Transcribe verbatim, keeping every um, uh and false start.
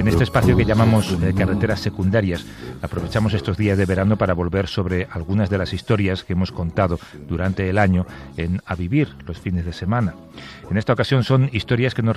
En este espacio que llamamos eh, Carreteras Secundarias, aprovechamos estos días de verano para volver sobre algunas de las historias que hemos contado durante el año en A Vivir los fines de semana. En esta ocasión son historias que nos